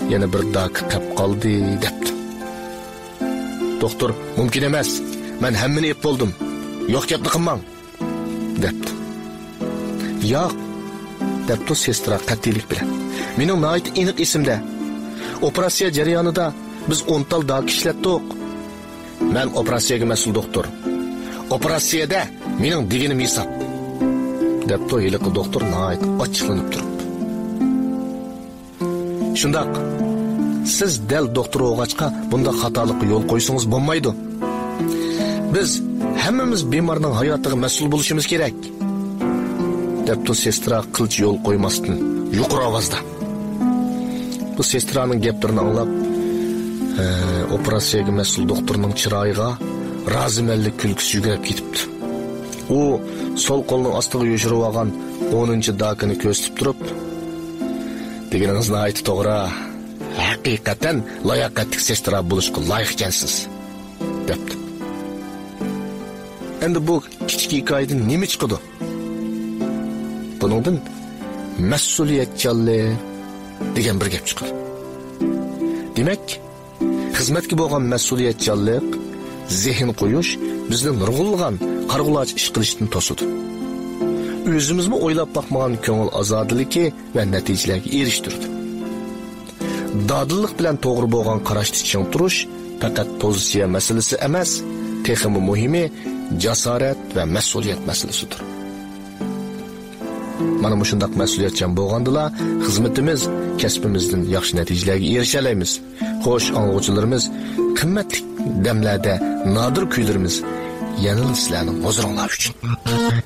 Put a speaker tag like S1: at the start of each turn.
S1: yana bir dak qap qoldi debdi. Doktor, mumkin emas. Men hammani ep bo'ldim. Yo'q gapni qilmang debdi. Yo'q, debdi sestra qat'iylik bilan. Mening nihoyat aniq esimda. Operatsiya jarayonida biz 10 tal dak ishlatdik. Men operatsiyaga mas'ul doktor. Operatsiyada mening deganim hisob. Debdi yiliqi doktor nihoyat ochiqlanib turibdi. Shundaq, siz dal doktor o'g'achqa bunda xatolikqa yo'l qo'ysangiz bo'lmaydi. Biz hammamiz bemorning hayotiga mas'ul bo'lishimiz kerak. Debdi sestra qilch yo'l qo'ymasdan yuqori ovozda. Bu sestraning gaplarini anglab, operatsiyaga mas'ul doktorning chiroyiga rozimanlik kulgisi yugurib ketibdi. U sol qo'lning ostiga yo'shirib olgan 10-dakini ko'rsatib turib, deganingizni aytib to'g'ri. Haqiqatan layoqatli sestra bo'lishga loyiq ekansiz, debdi. Endi bu kichik hikoyadan nima chiqdi? Buningdan mas'uliyatchanlik degan bir gap chiqadi. Demak, xizmatga bo'lgan mas'uliyatchanlik, zehn qo'yish bizni nurg'ulg'an, qarg'ulaç ish qilishdan to'sadi. O'zimizni o'ylab bakmagan ko'ngil ozodligi va natijalarga erishtirdi. Dadillik bilan to'g'ri bo'lgan qarashni ching turish faqat pozitsiya masalasi emas, texmi muhimi jasorat va mas'uliyat masalasidir. Mana shundaq mas'uliyatchan bo'lgandila xizmatimiz, kasbimizdan yaxshi natijalarga erisha olamiz. Xo'sh, anglovchilarimiz, qimmatli damlarda nodir kuylarimiz yana sizlarning huzuringlar uchun.